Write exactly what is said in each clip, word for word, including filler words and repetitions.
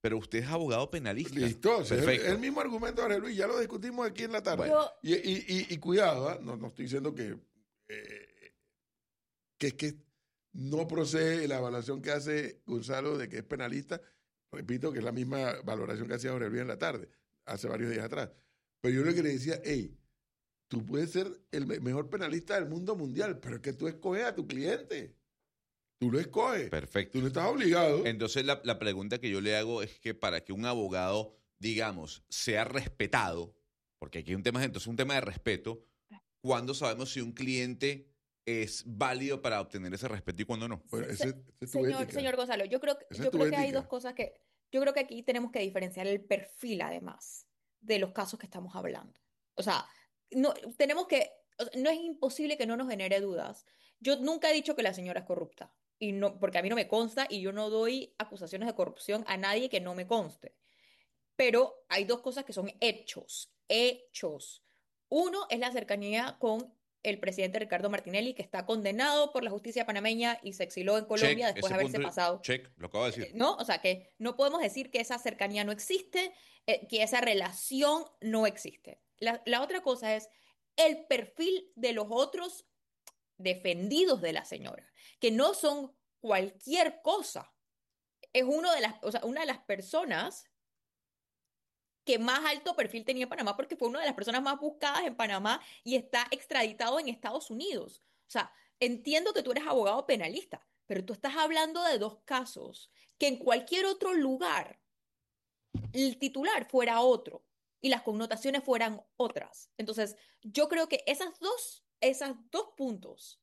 Pero usted es abogado penalista. Listo, es el, el mismo argumento, Jorge Luis, ya lo discutimos aquí en la tarde. Bueno. Y, y, y, y cuidado, ¿eh? no, no estoy diciendo que, eh, que es que no procede la evaluación que hace Gonzalo de que es penalista. Repito que es la misma valoración que hacía Jorge Luis en la tarde, hace varios días atrás. Pero yo lo que le decía, hey, tú puedes ser el mejor penalista del mundo mundial, pero es que tú escoges a tu cliente. Tú lo escoges. Perfecto. Tú no estás obligado. Entonces, la, la pregunta que yo le hago es que para que un abogado, digamos, sea respetado, porque aquí hay un tema, entonces un tema de respeto, ¿cuándo sabemos si un cliente es válido para obtener ese respeto y cuándo no? Bueno, ese, ese es tu señor, ética. señor Gonzalo, yo creo, Esa yo es tu creo que hay ética. dos cosas que, yo creo que aquí tenemos que diferenciar el perfil, además, de los casos que estamos hablando. O sea, no, tenemos que, o sea, no es imposible que no nos genere dudas. Yo nunca he dicho que la señora es corrupta, y no, porque a mí no me consta y yo no doy acusaciones de corrupción a nadie que no me conste. Pero hay dos cosas que son hechos, hechos. Uno es la cercanía con el presidente Ricardo Martinelli, que está condenado por la justicia panameña y se exiló en Colombia Check, después ese de haberse punto, pasado. check, lo acabo de decir. ¿No? O sea, que no podemos decir que esa cercanía no existe, eh, que esa relación no existe. La, la otra cosa es el perfil de los otros defendidos de la señora, que no son cualquier cosa. Es uno de las, o sea, una de las personas que más alto perfil tenía en Panamá porque fue una de las personas más buscadas en Panamá y está extraditado en Estados Unidos. O sea, entiendo que tú eres abogado penalista, pero tú estás hablando de dos casos que en cualquier otro lugar el titular fuera otro y las connotaciones fueran otras. Entonces, yo creo que esas dos, esas dos puntos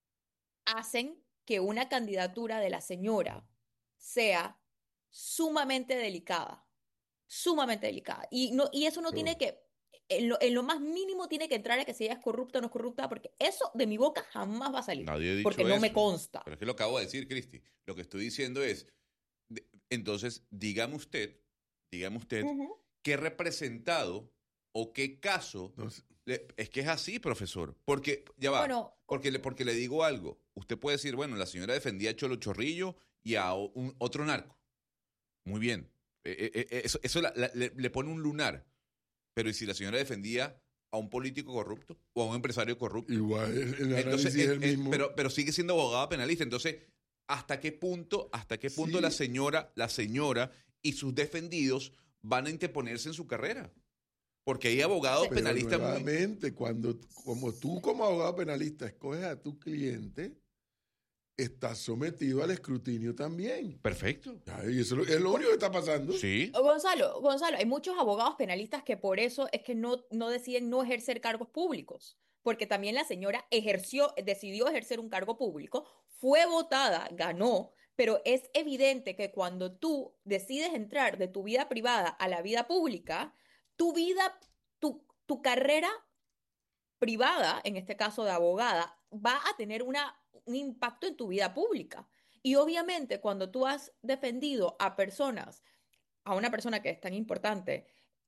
hacen que una candidatura de la señora sea sumamente delicada sumamente delicada. Y, no, y eso no tiene Pero, que, en lo, en lo más mínimo tiene que entrar a que si ella es corrupta o no es corrupta, porque eso de mi boca jamás va a salir, Nadie ha porque dicho no me eso. consta. Pero es que lo acabo de decir, Cristi. Lo que estoy diciendo es, de- entonces, dígame usted, dígame usted, Ujú. qué representado o qué caso, no sé. le- es que es así, profesor. Porque, ya va, Bueno, porque le, porque le digo algo. Usted puede decir, bueno, la señora defendía a Cholo Chorrillo y a o- un, otro narco. Muy bien. Eh, eh, eh, eso eso la- la- le, le pone un lunar. Pero ¿y si la señora defendía a un político corrupto o a un empresario corrupto? Igual, el, el Entonces, análisis eh, es el eh, mismo. pero, pero sigue siendo abogada penalista. Entonces, ¿hasta qué punto, hasta qué punto Sí. la señora, la señora y sus defendidos van a interponerse en su carrera? Porque hay abogados Pero penalistas muy... nuevamente, cuando, como tú como abogado penalista escoges a tu cliente, estás sometido al escrutinio también. Perfecto. Ay, y eso es lo, es lo único que está pasando. Sí. Gonzalo, Gonzalo, hay muchos abogados penalistas que por eso es que no, no deciden no ejercer cargos públicos, porque también la señora ejerció, decidió ejercer un cargo público, fue votada, ganó, pero es evidente que cuando tú decides entrar de tu vida privada a la vida pública, tu vida, tu, tu carrera privada, en este caso de abogada, va a tener una, un impacto en tu vida pública. Y obviamente cuando tú has defendido a personas, a una persona que es tan importante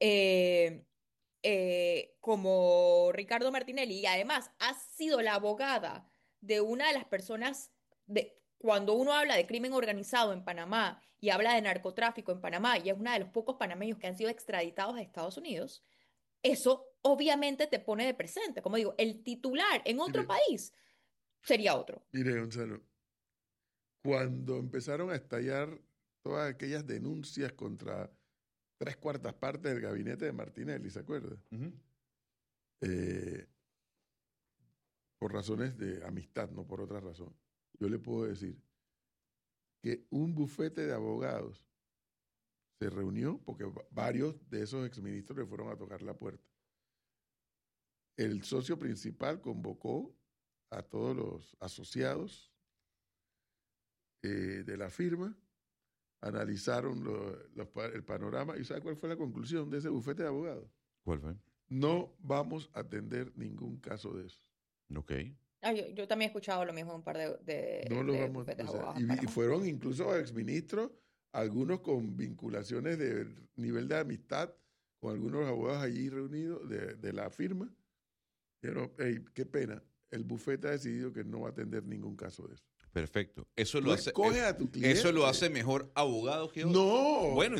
eh, eh, como Ricardo Martinelli, y además has sido la abogada de una de las personas de... Cuando uno habla de crimen organizado en Panamá y habla de narcotráfico en Panamá, y es uno de los pocos panameños que han sido extraditados a Estados Unidos, eso obviamente te pone de presente. Como digo, el titular en otro Mire, país sería otro. mire, Gonzalo, cuando empezaron a estallar todas aquellas denuncias contra tres cuartas partes del gabinete de Martinelli, ¿se acuerda? Ujú. Eh, por razones de amistad, no por otra razón. Yo le puedo decir que un bufete de abogados se reunió, porque va- varios de esos exministros le fueron a tocar la puerta. El socio principal convocó a todos los asociados eh, de la firma, analizaron lo- los pa- el panorama y ¿sabe cuál fue la conclusión de ese bufete de abogados? ¿Cuál fue? No vamos a atender ningún caso de eso. Ok. Ah, yo, yo también he escuchado lo mismo en un par de, de, No lo de vamos, bufetes o de sea, abogados en y, vi- y Panamá. fueron incluso exministros, algunos con vinculaciones de nivel de amistad con algunos abogados allí reunidos de, de la firma. Pero, hey, qué pena, el bufete ha decidido que no va a atender ningún caso de eso. Perfecto. Eso Tú lo hace, escoges eh, a tu cliente. eso lo hace mejor abogado que otro. No, Bueno,